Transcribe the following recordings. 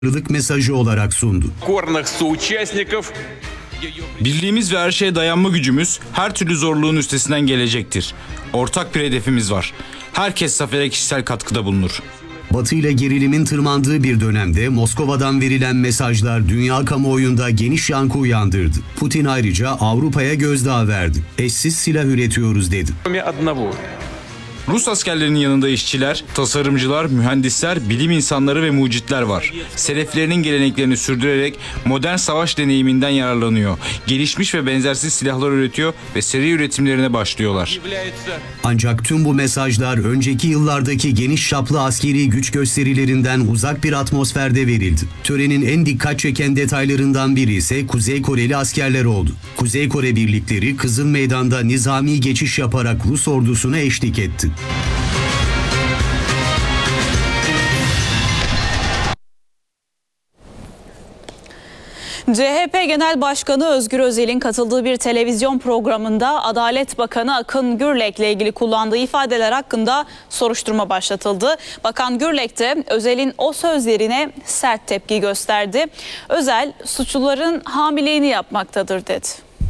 mesajı olarak sundu. Birliğimiz ve her şeye dayanma gücümüz her türlü zorluğun üstesinden gelecektir. Ortak bir hedefimiz var. Herkes zafere kişisel katkıda bulunur. Batı ile gerilimin tırmandığı bir dönemde Moskova'dan verilen mesajlar dünya kamuoyunda geniş yankı uyandırdı. Putin ayrıca Avrupa'ya gözdağı verdi. Eşsiz silah üretiyoruz dedi. Rus askerlerinin yanında işçiler, tasarımcılar, mühendisler, bilim insanları ve mucitler var. Seleflerinin geleneklerini sürdürerek modern savaş deneyiminden yararlanıyor. Gelişmiş ve benzersiz silahlar üretiyor ve seri üretimlerine başlıyorlar. Ancak tüm bu mesajlar önceki yıllardaki geniş çaplı askeri güç gösterilerinden uzak bir atmosferde verildi. Törenin en dikkat çeken detaylarından biri ise Kuzey Koreli askerler oldu. Kuzey Kore birlikleri Kızıl Meydan'da nizami geçiş yaparak Rus ordusuna eşlik etti. CHP Genel Başkanı Özgür Özel'in katıldığı bir televizyon programında Adalet Bakanı Akın Gürlek'le ilgili kullandığı ifadeler hakkında soruşturma başlatıldı. Bakan Gürlek de Özel'in o sözlerine sert tepki gösterdi. Özel, suçluların hamileliğini yapmaktadır dedi.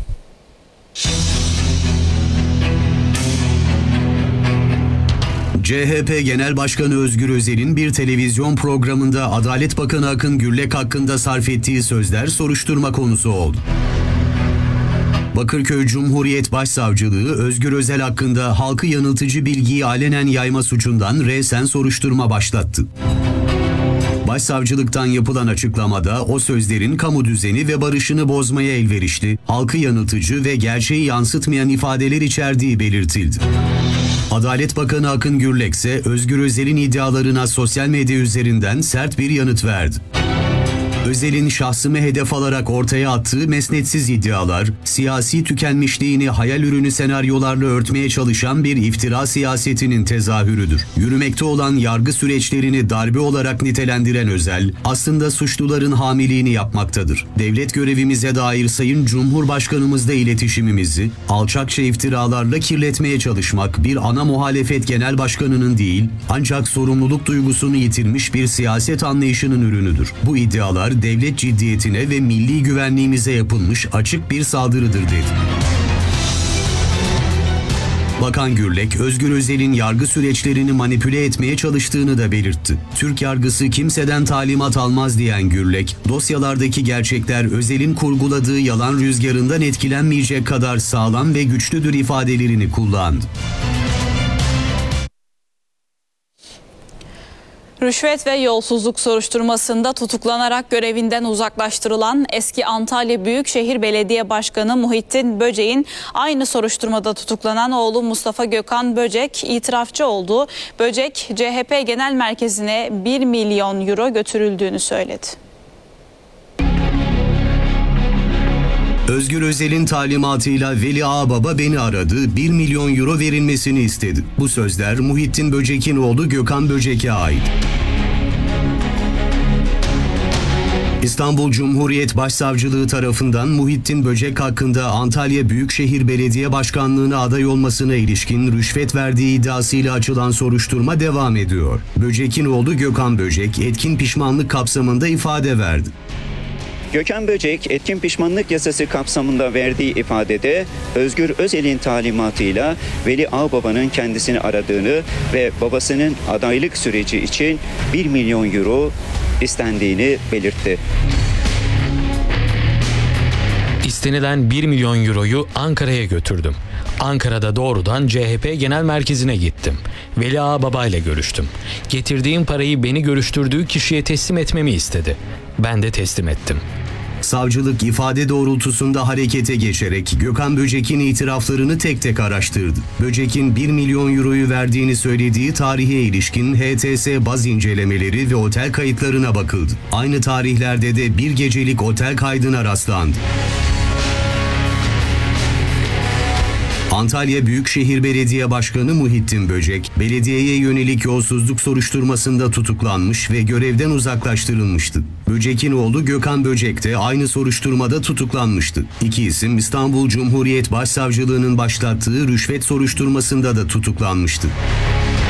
CHP Genel Başkanı Özgür Özel'in bir televizyon programında Adalet Bakanı Akın Gürlek hakkında sarf ettiği sözler soruşturma konusu oldu. Bakırköy Cumhuriyet Başsavcılığı Özgür Özel hakkında halkı yanıltıcı bilgiyi alenen yayma suçundan resen soruşturma başlattı. Başsavcılıktan yapılan açıklamada o sözlerin kamu düzeni ve barışını bozmaya elverişli, halkı yanıltıcı ve gerçeği yansıtmayan ifadeler içerdiği belirtildi. Adalet Bakanı Akın Gürlek ise Özgür Özel'in iddialarına sosyal medya üzerinden sert bir yanıt verdi. Özel'in şahsımı hedef alarak ortaya attığı mesnetsiz iddialar, siyasi tükenmişliğini hayal ürünü senaryolarla örtmeye çalışan bir iftira siyasetinin tezahürüdür. Yürümekte olan yargı süreçlerini darbe olarak nitelendiren Özel, aslında suçluların hamiliğini yapmaktadır. Devlet görevimize dair Sayın Cumhurbaşkanımızla iletişimimizi, alçakça iftiralarla kirletmeye çalışmak bir ana muhalefet genel başkanının değil, ancak sorumluluk duygusunu yitirmiş bir siyaset anlayışının ürünüdür. Bu iddialar, devlet ciddiyetine ve milli güvenliğimize yapılmış açık bir saldırıdır dedi. Bakan Gürlek, Özgür Özel'in yargı süreçlerini manipüle etmeye çalıştığını da belirtti. Türk yargısı kimseden talimat almaz diyen Gürlek, dosyalardaki gerçekler Özel'in kurguladığı yalan rüzgarından etkilenmeyecek kadar sağlam ve güçlüdür ifadelerini kullandı. Rüşvet ve yolsuzluk soruşturmasında tutuklanarak görevinden uzaklaştırılan eski Antalya Büyükşehir Belediye Başkanı Muhittin Böcek'in aynı soruşturmada tutuklanan oğlu Mustafa Gökhan Böcek itirafçı oldu. Böcek, CHP Genel Merkezi'ne 1 milyon euro götürüldüğünü söyledi. Özgür Özel'in talimatıyla Veli Ağababa beni aradı, 1 milyon euro verilmesini istedi. Bu sözler Muhittin Böcek'in oğlu Gökhan Böcek'e ait. İstanbul Cumhuriyet Başsavcılığı tarafından Muhittin Böcek hakkında Antalya Büyükşehir Belediye Başkanlığı'na aday olmasına ilişkin rüşvet verdiği iddiasıyla açılan soruşturma devam ediyor. Böcek'in oğlu Gökhan Böcek etkin pişmanlık kapsamında ifade verdi. Gökhan Böcek, etkin pişmanlık yasası kapsamında verdiği ifadede Özgür Özel'in talimatıyla Veli Ağababa'nın kendisini aradığını ve babasının adaylık süreci için 1 milyon euro istendiğini belirtti. İstenilen 1 milyon euroyu Ankara'ya götürdüm. Ankara'da doğrudan CHP Genel Merkezi'ne gittim. Veli Ağababa ile görüştüm. Getirdiğim parayı beni görüştürdüğü kişiye teslim etmemi istedi. Ben de teslim ettim. Savcılık ifade doğrultusunda harekete geçerek Gökhan Böcek'in itiraflarını tek tek araştırdı. Böcek'in 1 milyon euroyu verdiğini söylediği tarihe ilişkin HTS baz incelemeleri ve otel kayıtlarına bakıldı. Aynı tarihlerde de bir gecelik otel kaydına rastlandı. Antalya Büyükşehir Belediye Başkanı Muhittin Böcek, belediyeye yönelik yolsuzluk soruşturmasında tutuklanmış ve görevden uzaklaştırılmıştı. Böcek'in oğlu Gökhan Böcek de aynı soruşturmada tutuklanmıştı. İki isim İstanbul Cumhuriyet Başsavcılığı'nın başlattığı rüşvet soruşturmasında da tutuklanmıştı.